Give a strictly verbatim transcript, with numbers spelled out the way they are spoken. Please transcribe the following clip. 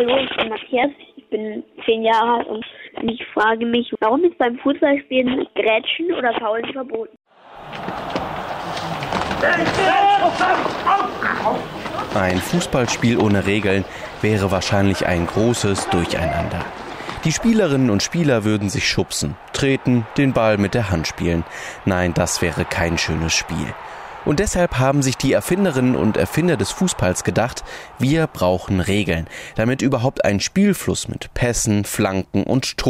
Hallo, ich bin Matthias, ich bin zehn Jahre alt und ich frage mich, warum ist beim Fußballspielen Grätschen oder Faulen verboten? Ein Fußballspiel ohne Regeln wäre wahrscheinlich ein großes Durcheinander. Die Spielerinnen und Spieler würden sich schubsen, treten, den Ball mit der Hand spielen. Nein, das wäre kein schönes Spiel. Und deshalb haben sich die Erfinderinnen und Erfinder des Fußballs gedacht, wir brauchen Regeln, damit überhaupt ein Spielfluss mit Pässen, Flanken und Tor